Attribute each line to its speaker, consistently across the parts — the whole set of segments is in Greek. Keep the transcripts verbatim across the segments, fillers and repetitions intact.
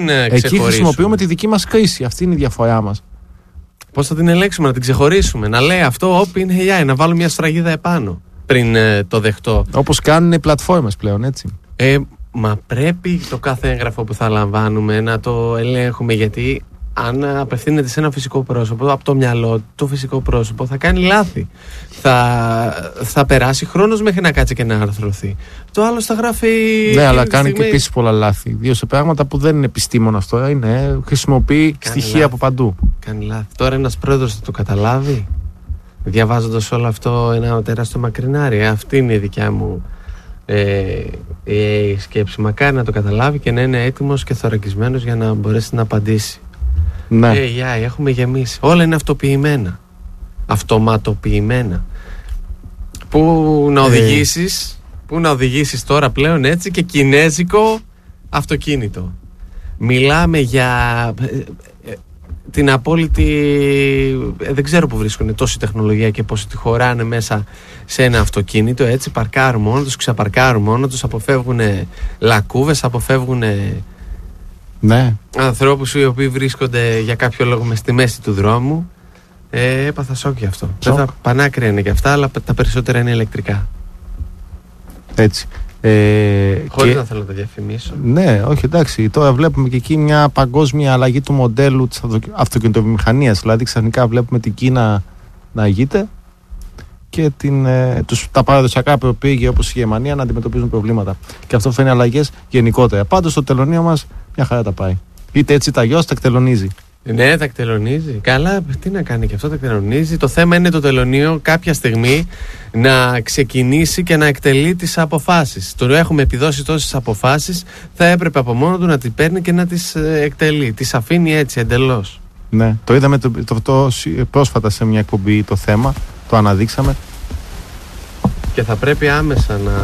Speaker 1: Εκεί χρησιμοποιούμε τη δική μας κρίση. Αυτή είναι η διαφορά μας.
Speaker 2: Πώς θα την ελέγξουμε, να την ξεχωρίσουμε, να λέει αυτό, όπ, είναι έι άι, να βάλω μια σφραγίδα επάνω πριν ε, το δεχτώ.
Speaker 1: Όπως κάνουν οι πλατφόρμες πλέον, έτσι.
Speaker 2: Ε, μα πρέπει το κάθε έγγραφο που θα λαμβάνουμε να το ελέγχουμε, γιατί αν απευθύνεται σε ένα φυσικό πρόσωπο, από το μυαλό το φυσικό πρόσωπο θα κάνει λάθη. Θα, θα περάσει χρόνος μέχρι να κάτσει και να αρθρωθεί. Το άλλο θα γράφει.
Speaker 1: Ναι, αλλά κάνει στιγμή... και επίσης πολλά λάθη. Ιδίως σε πράγματα που δεν είναι επιστήμονα αυτό. Είναι, χρησιμοποιεί κάνει στοιχεία λάθη. Από παντού.
Speaker 2: Κάνει λάθη. Τώρα ένας πρόεδρος θα το καταλάβει, διαβάζοντας όλο αυτό ένα τεράστιο μακρινάρι. Αυτή είναι η δικιά μου ε, η σκέψη. Μακάρι να το καταλάβει και να είναι έτοιμος και θωρακισμένος για να μπορέσει να απαντήσει.
Speaker 1: Ναι.
Speaker 2: έι άι, έχουμε γεμίσει. Όλα είναι αυτοποιημένα. Αυτοματοποιημένα. Πού να οδηγήσεις, ε. πού να οδηγήσεις τώρα πλέον έτσι και κινέζικο αυτοκίνητο. Μιλάμε για ε, την απόλυτη. Ε, δεν ξέρω που βρίσκουν τόση τεχνολογία και πώς τη χωράνε μέσα σε ένα αυτοκίνητο. Έτσι, παρκάρουν μόνο τους, ξαπαρκάρουν μόνο τους, αποφεύγουν λακκούβες, αποφεύγουν.
Speaker 1: Ναι.
Speaker 2: Ανθρώπους οι οποίοι βρίσκονται για κάποιο λόγο μες στη μέση του δρόμου. Ε, έπαθα σοκ γι' αυτό. Βέβαια, πανάκρια είναι και αυτά, αλλά τα περισσότερα είναι ηλεκτρικά.
Speaker 1: Έτσι. Ε,
Speaker 2: Χωρίς
Speaker 1: και...
Speaker 2: να θέλω να τα διαφημίσω.
Speaker 1: Ναι, όχι, εντάξει. Τώρα βλέπουμε και εκεί μια παγκόσμια αλλαγή του μοντέλου της αυτοκινητοβιομηχανίας. Δηλαδή, ξαφνικά βλέπουμε την Κίνα να ηγείται και την, ε, τους, τα παραδοσιακά προπήγεια όπως η Γερμανία να αντιμετωπίζουν προβλήματα. Και αυτό φαίνει αλλαγές γενικότερα. Πάντως, το τελωνείο μας μια χαρά τα πάει. Είτε έτσι τα γιος, τα εκτελονίζει.
Speaker 2: Ναι, τα εκτελονίζει. Καλά, τι να κάνει και αυτό, τα εκτελονίζει. Το θέμα είναι το τελωνείο κάποια στιγμή να ξεκινήσει και να εκτελεί τις αποφάσεις. Τώρα έχουμε επιδώσει τόσες αποφάσεις, θα έπρεπε από μόνο του να τις παίρνει και να τις εκτελεί. Τις αφήνει έτσι εντελώς.
Speaker 1: Ναι, το είδαμε το, το, το, το, πρόσφατα σε μια εκπομπή το θέμα, το αναδείξαμε.
Speaker 2: Και θα πρέπει άμεσα να...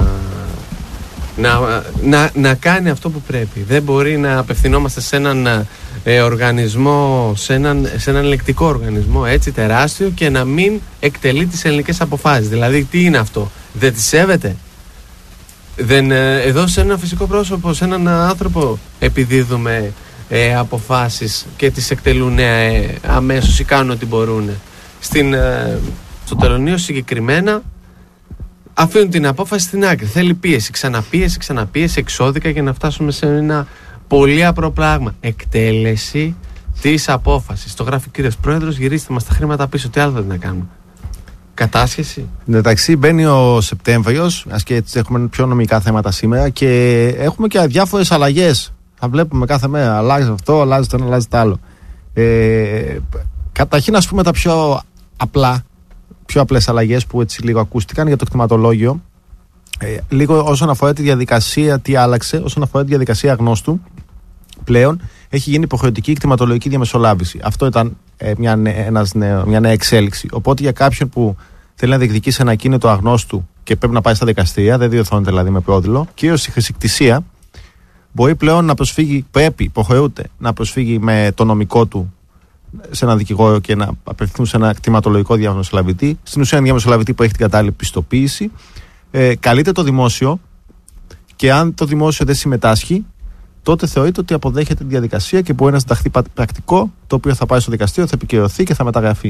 Speaker 2: Να, να, να κάνει αυτό που πρέπει. Δεν μπορεί να απευθυνόμαστε σε έναν ε, οργανισμό, σε έναν, σε έναν ελεκτικό οργανισμό έτσι τεράστιο και να μην εκτελεί τις ελληνικές αποφάσεις. Δηλαδή, τι είναι αυτό, δεν τις σέβεται. Δεν, ε, εδώ σε ένα φυσικό πρόσωπο, σε έναν άνθρωπο επιδίδουμε ε, αποφάσεις και τις εκτελούν ε, αμέσως ή κάνουν ό,τι μπορούν. Στην, ε, στο τελωνείο συγκεκριμένα αφήνουν την απόφαση στην άκρη. Θέλει πίεση, ξαναπίεση, ξαναπίεση, εξώδικα για να φτάσουμε σε ένα πολύ απλό πράγμα. Εκτέλεση της απόφασης. Το γράφει ο κύριος Πρόεδρος, γυρίστε μας τα χρήματα πίσω. Τι άλλο θα να κάνουμε. Κατάσχεση.
Speaker 1: Εντάξει, μπαίνει ο Σεπτέμβριος, ας και έτσι έχουμε πιο νομικά θέματα σήμερα και έχουμε και διάφορες αλλαγές. Θα βλέπουμε κάθε μέρα. Αλλάζει αυτό, αλλάζει το ένα, αλλάζει το άλλο. Ε, καταρχήν, ας πούμε τα πιο απλά. Πιο απλές αλλαγές που έτσι λίγο ακούστηκαν για το κτηματολόγιο. Ε, λίγο όσον αφορά τη διαδικασία, τι άλλαξε, όσον αφορά τη διαδικασία αγνώστου, πλέον έχει γίνει υποχρεωτική κτηματολογική διαμεσολάβηση. Αυτό ήταν ε, μια, ένας νέο, μια νέα εξέλιξη. Οπότε για κάποιον που θέλει να διεκδικήσει ένα ακίνητο αγνώστου και πρέπει να πάει στα δικαστήρια, δεν διορθώνεται δηλαδή με πρόδειλο, κυρίως η χρησικτησία, μπορεί πλέον να προσφύγει, πρέπει, υποχρεούται να προσφύγει με το νομικό του σε έναν δικηγόρο και να απευθυνθούν σε ένα κτηματολογικό διαμεσολαβητή. Στην ουσία, ένα διαμεσολαβητή που έχει την κατάλληλη πιστοποίηση. Ε, καλείται το δημόσιο και αν το δημόσιο δεν συμμετάσχει, τότε θεωρείται ότι αποδέχεται τη διαδικασία και μπορεί να συνταχθεί πρακτικό, το οποίο θα πάει στο δικαστήριο, θα επικυρωθεί και θα μεταγραφεί.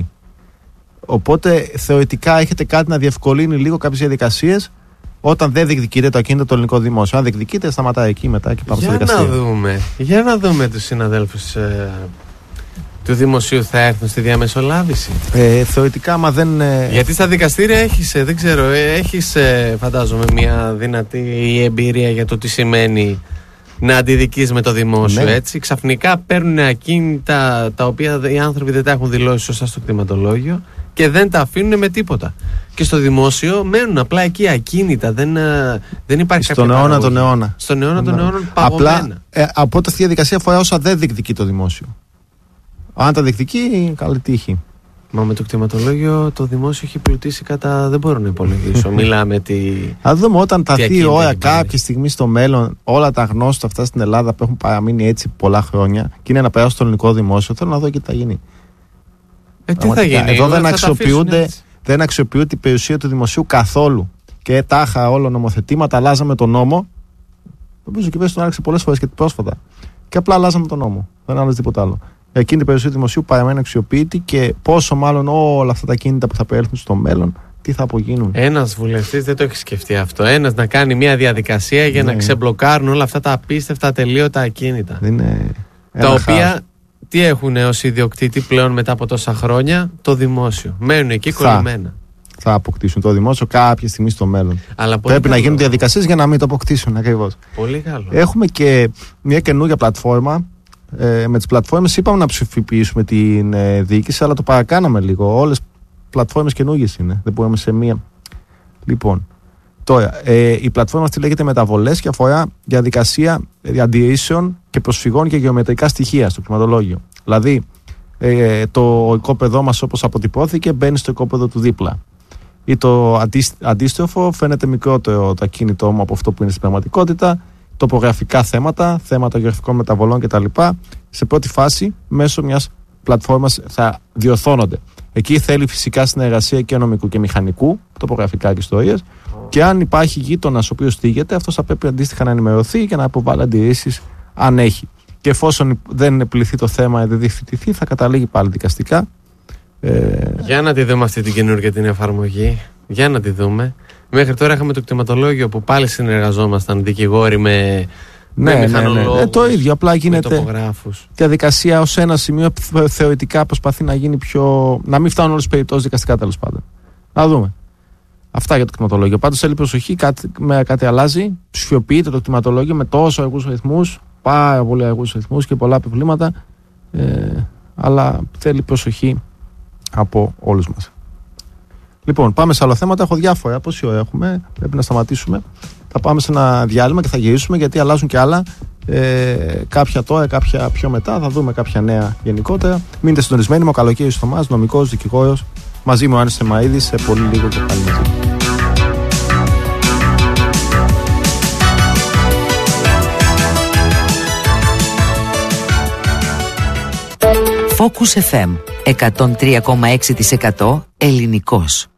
Speaker 1: Οπότε θεωρητικά έχετε κάτι να διευκολύνει λίγο κάποιες διαδικασίες όταν δεν διεκδικείται το ακίνητο το ελληνικό δημόσιο. Αν διεκδικείται, σταματάει εκεί μετά και πάμε στο δικαστήριο.
Speaker 2: Για να δούμε, για να δούμε τους συναδέλφους ε, του δημοσίου θα έρθουν στη διαμεσολάβηση.
Speaker 1: Ε, θεωρητικά, άμα δεν. Ε...
Speaker 2: Γιατί στα δικαστήρια έχεις, δεν ξέρω, έχεις φαντάζομαι μια δυνατή εμπειρία για το τι σημαίνει να αντιδικείς με το δημόσιο. Ναι. Έτσι. Ξαφνικά παίρνουν ακίνητα τα οποία οι άνθρωποι δεν τα έχουν δηλώσει σωστά στο κτηματολόγιο και δεν τα αφήνουν με τίποτα. Και στο δημόσιο μένουν απλά εκεί ακίνητα. Δεν, δεν υπάρχει
Speaker 1: Στον
Speaker 2: κάποια
Speaker 1: αιώνα τον αιώνα.
Speaker 2: Στον αιώνα τον αιώνα παγωμένα.
Speaker 1: Απλά ε, από αυτή τη διαδικασία αφορά όσα δεν διεκδικεί το δημόσιο. Αν τα διεκδικεί, καλή τύχη.
Speaker 2: Μα με το κτηματολόγιο το δημόσιο έχει πλουτίσει κατά. Δεν μπορώ να υπολογίσω. Μιλάμε τι.
Speaker 1: Α δούμε όταν τα δει η ώρα κάποια στιγμή στο μέλλον όλα τα γνώστα αυτά στην Ελλάδα που έχουν παραμείνει έτσι πολλά χρόνια και είναι να περάσουν στο ελληνικό δημόσιο. Θέλω να δω και τι θα γίνει.
Speaker 2: Ε, τι θα γίνει.
Speaker 1: Εδώ δεν αξιοποιούνται, δεν αξιοποιούνται η περιουσία του δημοσίου καθόλου. Και τάχα όλο νομοθετήματα, αλλάζαμε τον νόμο. Νομίζω και πες τον άρχισε πολλές φορές και πρόσφατα. Και απλά αλλάζαμε τον νόμο. Δεν άλλαζε τίποτα άλλο. Εκείνη την περιουσία του δημοσίου παραμένει αξιοποιητή και πόσο μάλλον όλα αυτά τα κίνητα που θα περιέλθουν στο μέλλον, τι θα απογίνουν.
Speaker 2: Ένας βουλευτής δεν το έχει σκεφτεί αυτό. Ένας να κάνει μια διαδικασία για ναι. να ξεμπλοκάρουν όλα αυτά τα απίστευτα ατελείωτα ακίνητα.
Speaker 1: Είναι
Speaker 2: τα οποία χάος. Τι έχουν ως ιδιοκτήτη πλέον μετά από τόσα χρόνια? Το δημόσιο. Μένουν εκεί θα, κολλημένα.
Speaker 1: Θα αποκτήσουν το δημόσιο κάποια στιγμή στο μέλλον.
Speaker 2: Αλλά
Speaker 1: πρέπει
Speaker 2: καλό.
Speaker 1: να γίνουν διαδικασίες για να μην το αποκτήσουν ακριβώς.
Speaker 2: Πολύ καλό.
Speaker 1: Έχουμε και μια καινούργια πλατφόρμα. Ε, με τις πλατφόρμες είπαμε να ψηφιοποιήσουμε την ε, διοίκηση, αλλά το παρακάναμε λίγο. Όλες οι πλατφόρμες καινούργιες είναι. Δεν μπορούμε σε μία. Λοιπόν, τώρα, ε, η πλατφόρμα αυτή λέγεται Μεταβολές και αφορά διαδικασία αντιρρήσεων και προσφυγών για γεωμετρικά στοιχεία στο κτηματολόγιο. Δηλαδή, ε, το οικόπεδό μας όπως αποτυπώθηκε μπαίνει στο οικόπεδο του δίπλα. Ή το αντίστροφο, φαίνεται μικρότερο το ακίνητό μου από αυτό που είναι στην πραγματικότητα. Τοπογραφικά θέματα, θέματα γεωγραφικών μεταβολών κτλ. Σε πρώτη φάση, μέσω μιας πλατφόρμας θα διορθώνονται. Εκεί θέλει φυσικά συνεργασία και νομικού και μηχανικού, τοπογραφικά και ιστορίες. Και αν υπάρχει γείτονας ο οποίος θίγεται, αυτός θα πρέπει αντίστοιχα να ενημερωθεί και να αποβάλει αντιρρήσεις αν έχει. Και εφόσον δεν επιληθεί το θέμα ή δεν διευθυνθεί, θα καταλήγει πάλι δικαστικά. Ε...
Speaker 2: Για να τη δούμε αυτή την καινούργια την εφαρμογή. Για να τη δούμε. Μέχρι τώρα είχαμε το κτηματολόγιο που πάλι συνεργαζόμασταν δικηγόροι με,
Speaker 1: ναι,
Speaker 2: με μηχανολόγους.
Speaker 1: Ναι, ναι. Ε, το ίδιο, απλά γίνεται
Speaker 2: τοπογράφους.
Speaker 1: Διαδικασία ως ένα σημείο θεωρητικά προσπαθεί να γίνει πιο. Να μην φτάνουν όλες τις περιπτώσεις δικαστικά τέλος πάντων. Να δούμε. Αυτά για το κτηματολόγιο. Πάντως θέλει προσοχή, κάτι, με, κάτι αλλάζει. Ψηφιοποιείται το κτηματολόγιο με τόσο αργούς ρυθμούς, πάρα πολύ αργούς ρυθμούς και πολλά επιβλήματα. Ε, αλλά θέλει προσοχή από όλους μας. Λοιπόν, πάμε σε άλλα θέματα. Έχω διάφορα. Πόση ώρα έχουμε, πρέπει να σταματήσουμε. Θα πάμε σε ένα διάλειμμα και θα γυρίσουμε γιατί αλλάζουν και άλλα. Ε, κάποια τώρα, κάποια πιο μετά. Θα δούμε κάποια νέα γενικότερα. Μείνετε συντονισμένοι. Είμαι ο Καλοκαίρης Θωμάς, νομικός, δικηγόρος. Μαζί μου ο Άννης Θεμαΐδης. Σε πολύ λίγο και πάλι μαζί.
Speaker 3: Focus εφ εμ εκατόν τρία κόμμα έξι τοις εκατό ελληνικός.